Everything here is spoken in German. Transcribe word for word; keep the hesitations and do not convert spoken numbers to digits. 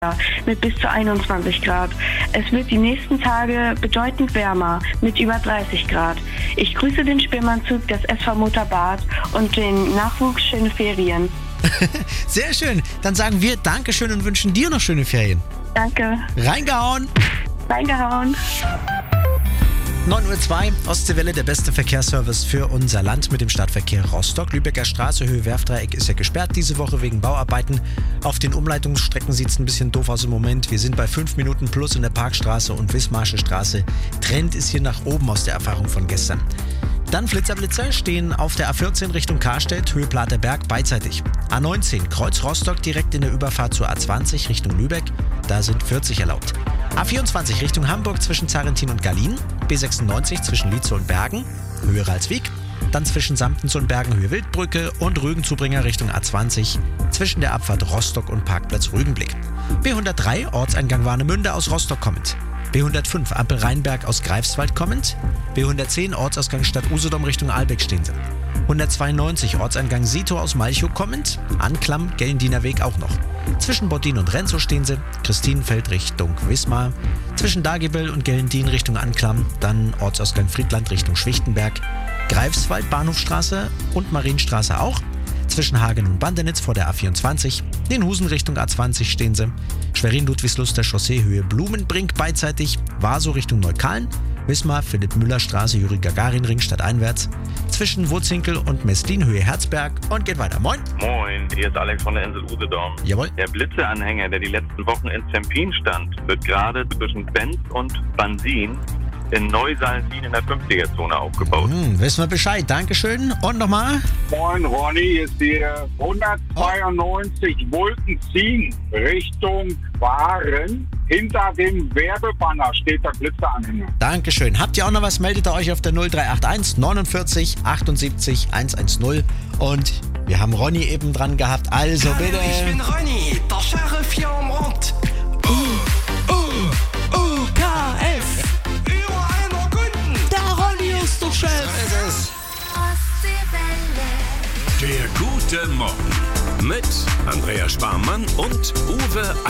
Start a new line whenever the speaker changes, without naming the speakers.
mit bis zu einundzwanzig Grad. Es wird die nächsten Tage bedeutend wärmer mit über dreißig Grad. Ich grüße den Spielmannzug des S V Motor Bad und den Nachwuchs schöne Ferien.
Sehr schön. Dann sagen wir Dankeschön und wünschen dir noch schöne Ferien.
Danke.
Reingehauen.
Reingehauen.
neun Uhr zwei, Ostseewelle, der beste Verkehrsservice für unser Land mit dem Stadtverkehr Rostock. Lübecker Straße, Höhe Werftdreieck ist ja gesperrt diese Woche wegen Bauarbeiten. Auf den Umleitungsstrecken sieht es ein bisschen doof aus im Moment. Wir sind bei fünf Minuten plus in der Parkstraße und Wismarsche Straße. Trend ist hier nach oben aus der Erfahrung von gestern. Dann Flitzerblitzer stehen auf der A vierzehn Richtung Karstedt, Höhe Platerberg beidseitig. A neunzehn, Kreuz Rostock direkt in der Überfahrt zur A zwanzig Richtung Lübeck. Da sind vierzig erlaubt. A vierundzwanzig Richtung Hamburg zwischen Zarentin und Gallien. B sechsundneunzig zwischen Lietze und Bergen, Höhe Ralswiek. Dann zwischen Samtens und Bergen, Höhe Wildbrücke. Und Rügenzubringer Richtung A zwanzig zwischen der Abfahrt Rostock und Parkplatz Rügenblick. B hundertdrei, Ortseingang Warnemünde aus Rostock kommend. B hundertfünf, Ampel Rheinberg aus Greifswald kommend. B hundertzehn, Ortsausgang Stadt Usedom Richtung Ahlbeck stehen sie. hundertzweiundneunzig, Ortseingang Sito aus Malchow kommend. Anklam, Gellendiener Weg auch noch. Zwischen Bottin und Renzow stehen sie. Christinenfeld Richtung Wismar. Zwischen Dagebel und Gellendien Richtung Anklam. Dann Ortsausgang Friedland Richtung Schwichtenberg. Greifswald, Bahnhofstraße und Marienstraße auch. Zwischen Hagen und Bandenitz vor der A vierundzwanzig. Den Husen Richtung A zwanzig stehen sie. Schwerin-Ludwigsluster Chaussee Höhe Blumenbrink beidseitig. Vaso Richtung Neukölln. Wismar, Philipp-Müller-Straße, Juri-Gagarin-Ring stadteinwärts. Zwischen Wurzinkel und Meslin Höhe Herzberg und geht weiter. Moin.
Moin, hier ist Alex von der Insel Usedom.
Jawohl.
Der Blitzeanhänger, der die letzten Wochen in Zempin stand, wird gerade zwischen Benz und Bansin in Neusalzin in der fünfziger-Zone aufgebaut.
Hm, wissen wir Bescheid. Dankeschön. Und nochmal?
Moin Ronny, hier ist hier hundertzweiundneunzig oh. Wolkenzien Richtung Waren. Hinter dem Werbebanner steht der Blitzeranhänger.
Dankeschön. Habt ihr auch noch was, meldet ihr euch auf der null drei acht eins neunundvierzig achtundsiebzig hundertzehn. Und wir haben Ronny eben dran gehabt. Also
Hallo,
bitte.
ich bin Ronny, der Sheriff hier am Ort. Uh, uh, U, K, F. Über einer Kunden. Der Ronny ist der Chef.
So ist es.
Der gute Morgen mit Andrea Sparmann und Uwe